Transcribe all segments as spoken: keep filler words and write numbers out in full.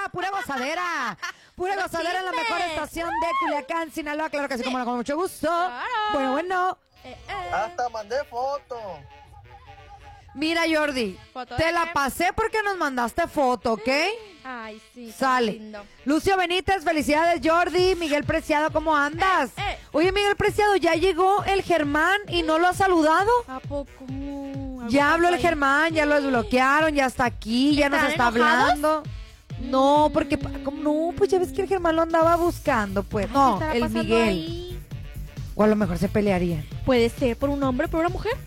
pura gozadera. Pura gozadera en la mejor estación de Culiacán, Sinaloa. Claro que sí, como no, con mucho gusto. Claro. Bueno, bueno. Eh, eh. Hasta mandé foto. Mira, Jordi, ¿Foto te de la qué? pasé porque nos mandaste foto, ¿ok? Ay, sí. qué Sale. lindo. Lucio Benítez, felicidades, Jordi. Miguel Preciado, ¿cómo andas? Eh, eh. Oye, Miguel Preciado, ya llegó el Germán y no lo ha saludado. ¿A poco? ¿Algo Ya habló pasó el ahí? Germán, ya lo desbloquearon, ya está aquí, ya nos ¿Están está enojados? hablando. No, porque, ¿cómo no? Pues ya ves que el Germán lo andaba buscando, pues. ¿Qué No, estará el pasando Miguel. ahí? O a lo mejor se pelearían. Puede ser por un hombre, por una mujer.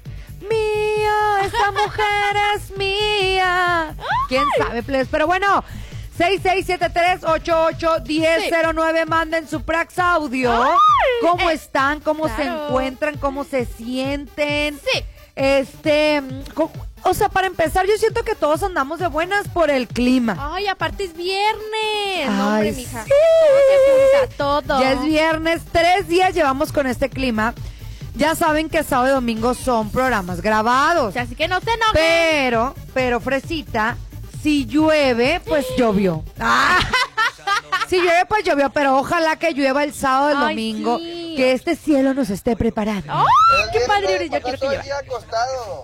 Mía, esta mujer es mía. ¿Quién sabe, please? Pero bueno, seis seis siete tres ocho ocho uno cero cero nueve, manden su Prax audio. Ay, ¿Cómo eh, están? ¿Cómo se claro. encuentran? ¿Cómo se sienten? Sí. Este, co- o sea, para empezar, yo siento que todos andamos de buenas por el clima. Ay, aparte es viernes. No, hombre, Ay, mija. sí. Todo se junta, todo. Ya es viernes, tres días llevamos con este clima. Ya saben que sábado y domingo son programas grabados. Así que no se enojen. Pero, pero, Fresita, si llueve, pues llovió. Ah. Si llueve, pues llovió, pero ojalá que llueva el sábado y el Ay, domingo. sí. Que este cielo nos esté preparando. ¡Ay, Es qué que padre! no, Uri, Yo pasar quiero que todo el llueva. día acostado.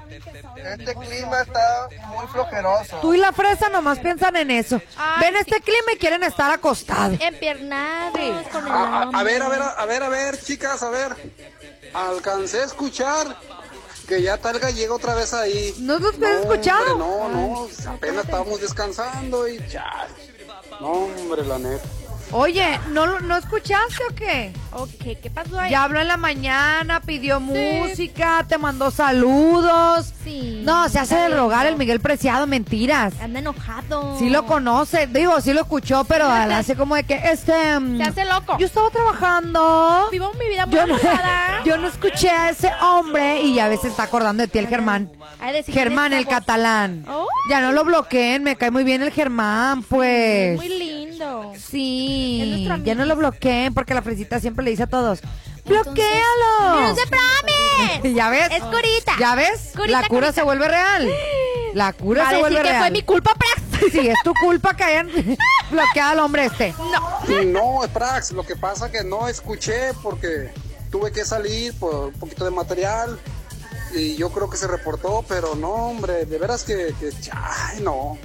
Este clima está muy flojeroso. Tú y la Fresa nomás piensan en eso. Ay, Ven sí. este clima y quieren estar acostados. Empiernados con el A, a- a ver, a hombre. ver, a ver, a ver, chicas, a ver. Alcancé a escuchar que ya tal gallego otra vez ahí. ¿No nos has escuchado? Hombre, no, no, apenas estábamos descansando y ya. No, hombre, la neta. Oye, ¿no, lo- ¿no escuchaste o qué? Ok, ¿qué pasó ahí? Ya habló en la mañana, pidió música, te mandó saludos. Sí. No, se hace está de bien. rogar el Miguel Preciado, mentiras. Anda enojado. Sí lo conoce, digo, sí lo escuchó, pero Fíjate. hace como de que, este... mm, Se hace loco. Yo estaba trabajando. Vivo mi vida muy Yo no, ocupada. yo no escuché a ese hombre y ya a veces está acordando de ti el Germán. Ay, decir, Germán, esa el voz. catalán. Oh. Ya no lo bloqueen, me cae muy bien el Germán, pues. Muy lindo. Es Sí, nuestro amigo. ya no lo bloqueen porque la Fresita siempre le dice a todos, ¡bloquéalo! ¡No se brome! ¿Ya ves? Es curita. ¿Ya ves? Curita, La cura curita. se vuelve real. La cura Va a se decir vuelve que real. fue mi culpa, Prax. Sí, es tu culpa que hayan bloqueado al hombre este. No. No, Prax, lo que pasa que no escuché porque tuve que salir por un poquito de material y yo creo que se reportó, pero no, hombre, de veras que, que ay, no.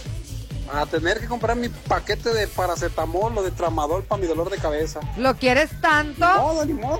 A tener que comprar mi paquete de paracetamol o de tramadol para mi dolor de cabeza. ¿Lo quieres tanto? Ni modo, ni modo.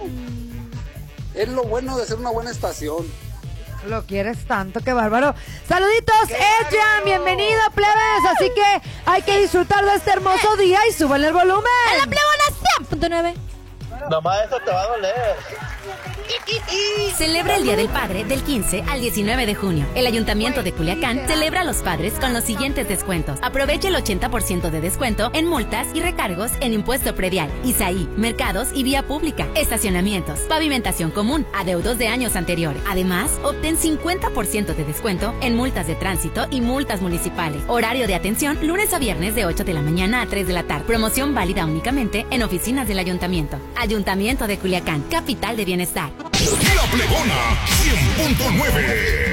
Es lo bueno de ser una buena estación. Lo quieres tanto, qué bárbaro. Saluditos, Edjan, bienvenido, plebes. Así que hay que disfrutar de este hermoso día y suban el volumen. ¡A la plebona cien punto nueve! Nomás eso te va a doler. Celebra el Día del Padre del quince al diecinueve de junio. El Ayuntamiento de Culiacán celebra a los padres con los siguientes descuentos. Aprovecha el ochenta por ciento de descuento en multas y recargos en impuesto predial, Isaí, mercados y vía pública, estacionamientos, pavimentación común, adeudos de años anteriores. Además, obtén cincuenta por ciento de descuento en multas de tránsito y multas municipales. Horario de atención lunes a viernes de ocho de la mañana a tres de la tarde. Promoción válida únicamente en oficinas del Ayuntamiento. Ayuntamiento de Culiacán, capital de bienestar. La Plebona cien punto nueve.